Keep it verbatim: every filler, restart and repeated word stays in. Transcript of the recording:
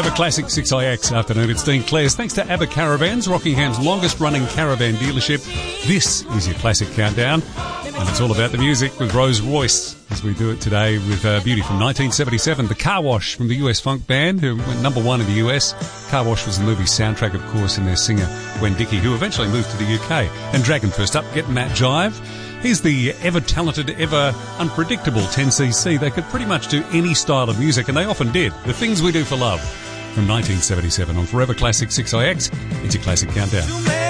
Forever Classic six I X afternoon. It's Dean Clares. Thanks to ABBA Caravans, Rockingham's longest-running caravan dealership. This is your Classic Countdown, and it's all about the music with Rose Royce, as we do it today with uh, beauty from nineteen seventy-seven, The Car Wash from the U S funk band, who went number one in the U S. Car Wash was the movie's soundtrack, of course, and their singer, Gwen Dickey, who eventually moved to the U K. And Dragon first up, Get Matt Jive. He's the ever-talented, ever-unpredictable ten C C. They could pretty much do any style of music, and they often did. The Things We Do for Love from nineteen seventy-seven on Forever Classic six I X. It's your Classic Countdown.